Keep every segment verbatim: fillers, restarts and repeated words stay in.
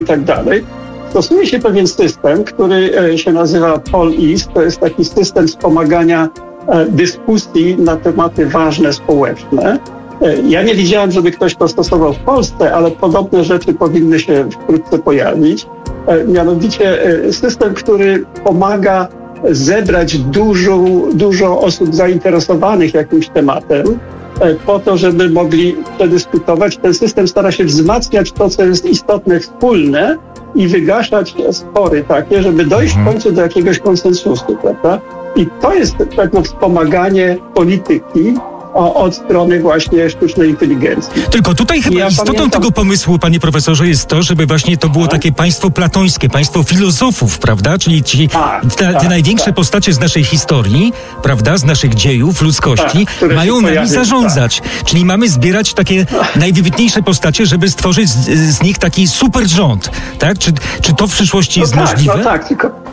i tak dalej. Stosuje się pewien system, który się nazywa PolEast. To jest taki system wspomagania dyskusji na tematy ważne społeczne. Ja nie widziałem, żeby ktoś to stosował w Polsce, ale podobne rzeczy powinny się wkrótce pojawić. Mianowicie system, który pomaga zebrać dużo, dużo osób zainteresowanych jakimś tematem po to, żeby mogli przedyskutować. Ten system stara się wzmacniać to, co jest istotne, wspólne i wygaszać spory takie, żeby dojść w końcu do jakiegoś konsensusu, prawda? I to jest pewne wspomaganie polityki O, od strony właśnie sztucznej inteligencji. Tylko tutaj chyba ja istotą pamiętam... tego pomysłu, panie profesorze, jest to, żeby właśnie to było takie państwo platońskie, państwo filozofów, prawda? Czyli ci, tak, te, tak, te największe tak. postacie z naszej historii, prawda? Z naszych dziejów, ludzkości, tak, mają nami pojawią, zarządzać. Tak. Czyli mamy zbierać takie najwybitniejsze postacie, żeby stworzyć z, z nich taki super rząd, tak? Czy, czy to w przyszłości no jest tak, możliwe? No tak, tylko...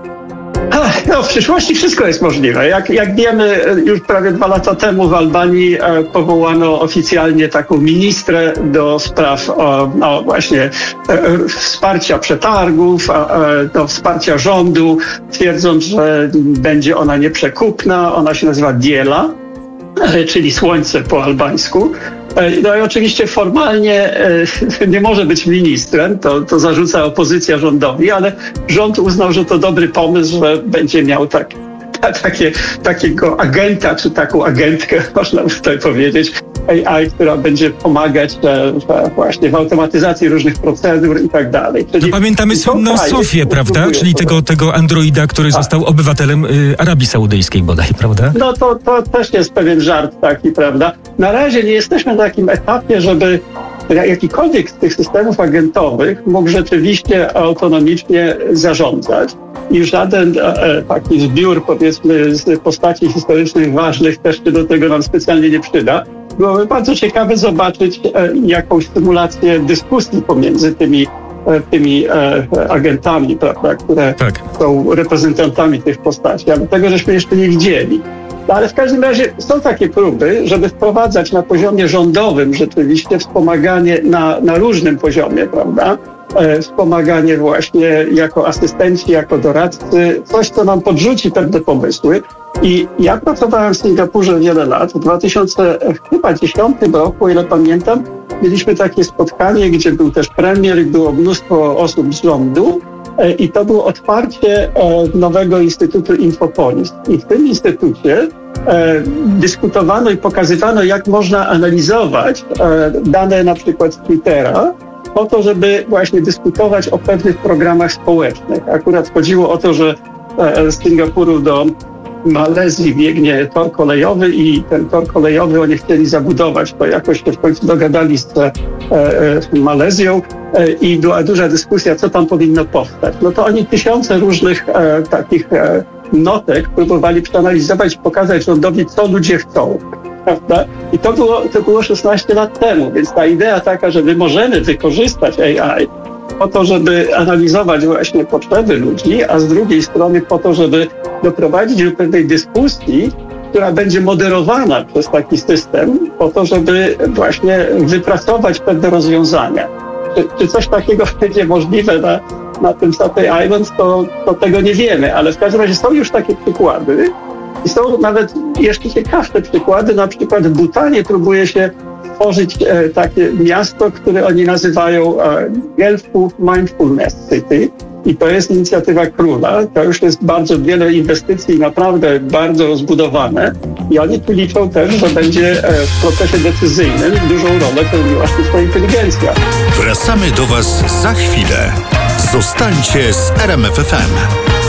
No, w przyszłości wszystko jest możliwe. Jak, jak wiemy, już prawie dwa lata temu w Albanii e, powołano oficjalnie taką ministrę do spraw o, no, właśnie e, wsparcia przetargów, a, e, do wsparcia rządu, twierdząc, że będzie ona nieprzekupna. Ona się nazywa Diela, e, czyli słońce po albańsku. No i oczywiście formalnie e, nie może być ministrem, to, to zarzuca opozycja rządowi, ale rząd uznał, że to dobry pomysł, że będzie miał tak, ta, takie, takiego agenta, czy taką agentkę, można by tutaj powiedzieć, A I, która będzie pomagać e, właśnie w automatyzacji różnych procedur i tak dalej. Czyli no pamiętamy słynną Sofię, prawda? Czyli tego, tego androida, który tak. został obywatelem y, Arabii Saudyjskiej bodaj, prawda? No to, to też jest pewien żart taki, prawda? Na razie nie jesteśmy na takim etapie, żeby jakikolwiek z tych systemów agentowych mógł rzeczywiście autonomicznie zarządzać i żaden e, taki zbiór, powiedzmy, z postaci historycznych ważnych też się do tego nam specjalnie nie przyda. Byłoby bardzo ciekawe zobaczyć e, jakąś symulację dyskusji pomiędzy tymi, e, tymi e, agentami, prawda, które tak. są reprezentantami tych postaci, ale tego żeśmy jeszcze nie widzieli. No ale w każdym razie są takie próby, żeby wprowadzać na poziomie rządowym rzeczywiście wspomaganie na, na różnym poziomie, prawda? E, wspomaganie właśnie jako asystenci, jako doradcy, coś, co nam podrzuci pewne pomysły. I ja pracowałem w Singapurze wiele lat. W dwa tysiące dziesiątym roku, o ile pamiętam, mieliśmy takie spotkanie, gdzie był też premier i było mnóstwo osób z rządu. I to było otwarcie nowego Instytutu Infopolis. I w tym instytucie e, dyskutowano i pokazywano, jak można analizować e, dane na przykład z Twittera, po to, żeby właśnie dyskutować o pewnych programach społecznych. Akurat chodziło o to, że e, z Singapuru do Malezji biegnie tor kolejowy i ten tor kolejowy oni chcieli zabudować, to jakoś się w końcu dogadali z e, e, Malezją e, i była duża dyskusja, co tam powinno powstać. No to oni tysiące różnych e, takich e, notek próbowali przeanalizować, pokazać rządowi, co ludzie chcą. Prawda? I to było, to było szesnaście lat temu, więc ta idea taka, że my możemy wykorzystać A I po to, żeby analizować właśnie potrzeby ludzi, a z drugiej strony po to, żeby doprowadzić do pewnej dyskusji, która będzie moderowana przez taki system, po to, żeby właśnie wypracować pewne rozwiązania. Czy, czy coś takiego będzie możliwe na, na tym Saturday Island, to, to tego nie wiemy, ale w każdym razie są już takie przykłady i są nawet jeszcze ciekawsze przykłady. Na przykład w Butanie próbuje się tworzyć e, takie miasto, które oni nazywają e, Gulf Mindfulness City. I to jest inicjatywa króla. To już jest bardzo wiele inwestycji, naprawdę bardzo rozbudowane. I oni tu liczą też, że będzie e, w procesie decyzyjnym dużą rolę pełniła sztuczna inteligencja. Wracamy do Was za chwilę. Zostańcie z R M F F M.